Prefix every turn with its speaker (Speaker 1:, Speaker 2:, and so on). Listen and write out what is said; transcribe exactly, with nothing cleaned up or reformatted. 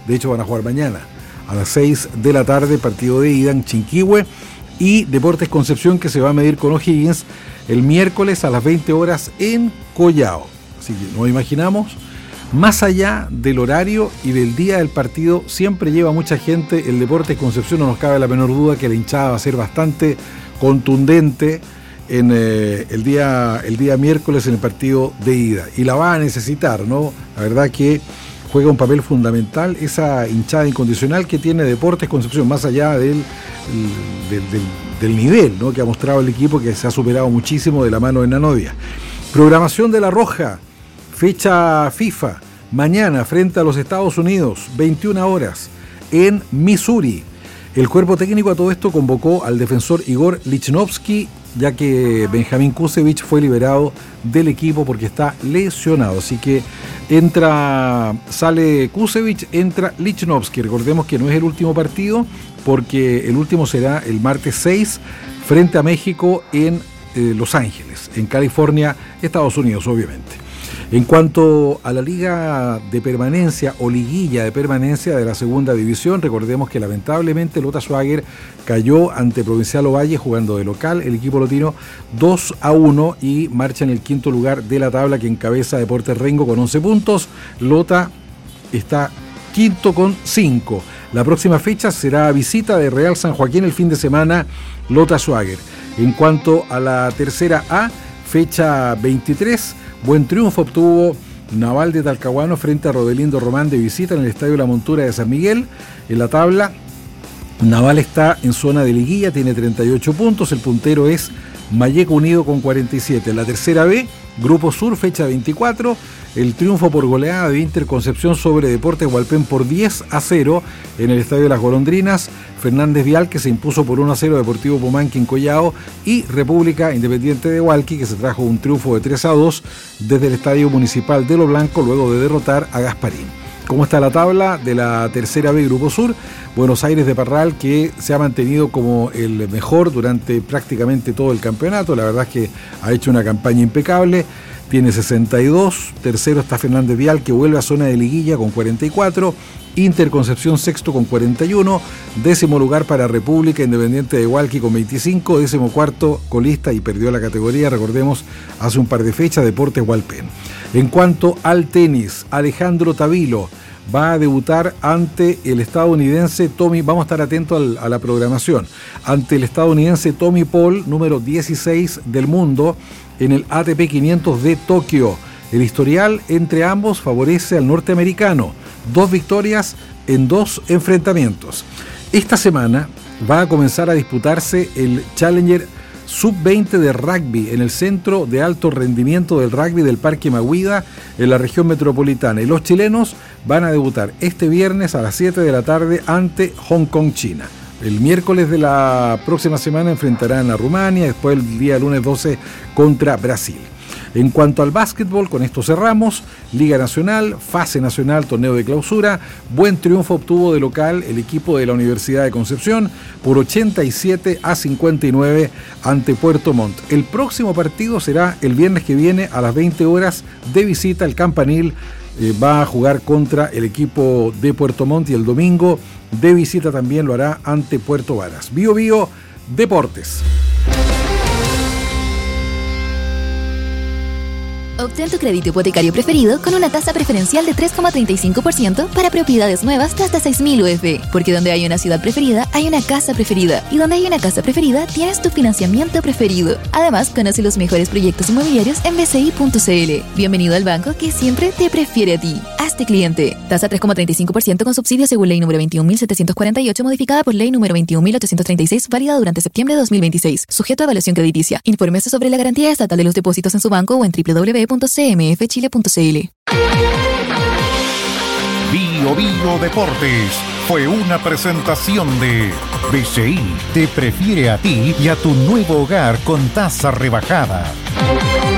Speaker 1: de hecho van a jugar mañana a las seis de la tarde, partido de ida en Chinquihue, y Deportes Concepción, que se va a medir con O'Higgins el miércoles a las veinte horas en Collao. Así que nos imaginamos, más allá del horario y del día del partido, siempre lleva mucha gente el Deportes Concepción. No nos cabe la menor duda que la hinchada va a ser bastante contundente en eh, el día el día miércoles en el partido de ida, y la va a necesitar, ¿no? La verdad que juega un papel fundamental esa hinchada incondicional que tiene Deportes Concepción, más allá del, del, del, del nivel, ¿no?, que ha mostrado el equipo, que se ha superado muchísimo de la mano de Nanodia. Programación de La Roja, fecha FIFA, mañana frente a los Estados Unidos, veintiuna horas, en Missouri. El cuerpo técnico a todo esto convocó al defensor Igor Lichnowsky, ya que Benjamín Kusevich fue liberado del equipo porque está lesionado. Así que entra, sale Kusevich, entra Lichnowsky. Recordemos que no es el último partido, porque el último será el martes seis frente a México en eh, Los Ángeles, en California, Estados Unidos, obviamente. En cuanto a la liga de permanencia o liguilla de permanencia de la segunda división, recordemos que lamentablemente Lota Schwager cayó ante Provincial Ovalle jugando de local, el equipo lotino dos a uno, y marcha en el quinto lugar de la tabla, que encabeza Deportes Rengo con once puntos. Lota está quinto con cinco. La próxima fecha será visita de Real San Joaquín el fin de semana, Lota Schwager. En cuanto a la tercera A, fecha veintitrés, buen triunfo obtuvo Naval de Talcahuano frente a Rodelindo Román de visita en el Estadio La Montura de San Miguel. En la tabla, Naval está en zona de liguilla, tiene treinta y ocho puntos, el puntero es Malleco Unido con cuarenta y siete. En la tercera B, Grupo Sur, fecha veinticuatro, el triunfo por goleada de Inter Concepción sobre Deportes Hualpén por diez a cero en el Estadio Las Golondrinas. Fernández Vial, que se impuso por uno a cero Deportivo Pumanque en Collao, y República Independiente de Hualqui, que se trajo un triunfo de tres a dos desde el Estadio Municipal de Lo Blanco luego de derrotar a Gasparín. ¿Cómo está la tabla de la tercera B, Grupo Sur? Buenos Aires de Parral, que se ha mantenido como el mejor durante prácticamente todo el campeonato. La verdad es que ha hecho una campaña impecable. Tiene sesenta y dos. Tercero está Fernández Vial, que vuelve a zona de liguilla con cuarenta y cuatro. Inter Concepción sexto con cuarenta y uno. Décimo lugar para República Independiente de Hualqui con veinticinco. Décimo cuarto colista y perdió la categoría, recordemos, hace un par de fechas, Deportes Hualpén. En cuanto al tenis, Alejandro Tavilo va a debutar ante el estadounidense Tommy, vamos a estar atentos al, a la programación, ante el estadounidense Tommy Paul, número dieciséis del mundo, en el A T P quinientos de Tokio. El historial entre ambos favorece al norteamericano, dos victorias en dos enfrentamientos. Esta semana va a comenzar a disputarse el Challenger sub veinte de rugby en el Centro de Alto Rendimiento del Rugby del Parque Mahuida en la región metropolitana, y los chilenos van a debutar este viernes a las siete de la tarde ante Hong Kong, China. El miércoles de la próxima semana enfrentarán a Rumania, después el día lunes doce contra Brasil. En cuanto al básquetbol, con esto cerramos. Liga Nacional, fase nacional, torneo de clausura. Buen triunfo obtuvo de local el equipo de la Universidad de Concepción por ochenta y siete a cincuenta y nueve ante Puerto Montt. El próximo partido será el viernes que viene a las veinte horas de visita. El Campanil eh, va a jugar contra el equipo de Puerto Montt, y el domingo de visita también lo hará ante Puerto Varas. Bio Bio Deportes.
Speaker 2: Obtén tu crédito hipotecario preferido con una tasa preferencial de tres coma treinta y cinco por ciento para propiedades nuevas de hasta seis mil U F. Porque donde hay una ciudad preferida, hay una casa preferida. Y donde hay una casa preferida, tienes tu financiamiento preferido. Además, conoce los mejores proyectos inmobiliarios en b c i punto c l. Bienvenido al banco que siempre te prefiere a ti. Hazte cliente. Tasa tres coma treinta y cinco por ciento con subsidio según ley número veintiún mil setecientos cuarenta y ocho, modificada por ley número veintiún mil ochocientos treinta y seis, válida durante septiembre de dos mil veintiséis. Sujeto a evaluación crediticia. Infórmese sobre la garantía estatal de los depósitos en su banco o en w w w punto c m f chile punto c l.
Speaker 3: Bio Bio Deportes fue una presentación de B C I te prefiere a ti y a tu nuevo hogar con tasa rebajada.